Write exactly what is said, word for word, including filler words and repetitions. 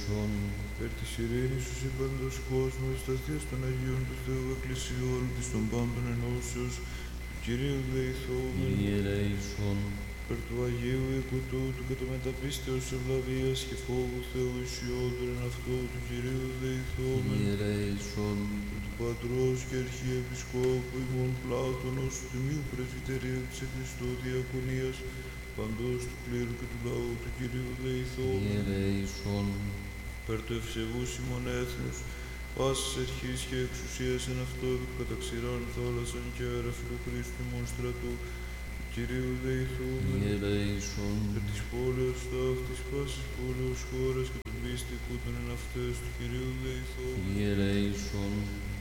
Ιερέησον. Περ της ειρήνης του σύμπαντος κόσμου, ευσταθίας των Αγίων του Θεού Εκκλησιών, της των πάντων ενώσεως, του Κυρίου δεηθόμεν. Ιερέησον. Περ του Αγίου οίκου τούτου και το μεταπίστεως ευλαβίας και φόβου Θεού ισιόδωρ εν αυτό του Κυρίου δεηθόμεν. Ιερέησον. Του Πατρός και Αρχιεπισκόπου ημών Πλάτωνος, του Τιμίου Πρεσβυτερίου της Χριστού Διακονίας, παντός του κλήρου και του λαού του Κυρίου δεηθόμεν. Ιερέησον. Περ του ευσεβούς ημών έθνους, πάσης αρχής και εξουσίας εν αυτό επί καταξηράν θάλασσαν και αέρα Χριστού ημών στρατού, του Κυρίου δεηθόμεν. Ιερέησον. Περ της πόλεως ταύτης, πάσης πόλεως χώρας και των μυστικού των εν αυτές του Κυρίου δεηθόμεν. Ιερέησον.